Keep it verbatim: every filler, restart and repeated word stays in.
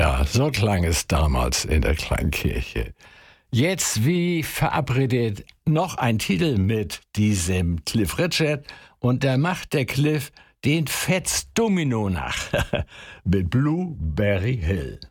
Ja, so klang es damals in der Klangkirche. Jetzt, wie verabredet, noch ein Titel mit diesem Cliff Richard und da macht der Cliff den Fats Domino nach mit Blueberry Hill.